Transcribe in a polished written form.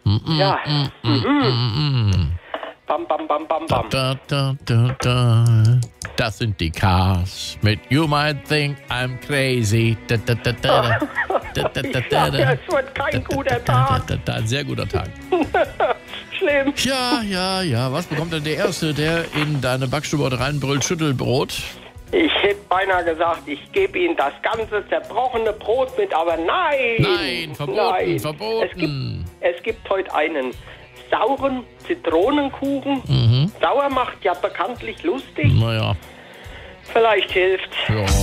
Ja. Bam, bam, bam, bam, bam. Das sind die Cars mit You Might Think I'm Crazy. Ja, es wird kein guter Tag. Ein sehr guter Tag. Schlimm. Ja. Was bekommt denn der Erste, der in deine Backstube reinbrüllt? Schüttelbrot? Ich hätte beinahe gesagt, ich gebe Ihnen das ganze zerbrochene Brot mit, aber nein. Nein, verboten. Es gibt heute einen sauren Zitronenkuchen. Sauer macht ja bekanntlich lustig. Naja. Vielleicht hilft's. Ja.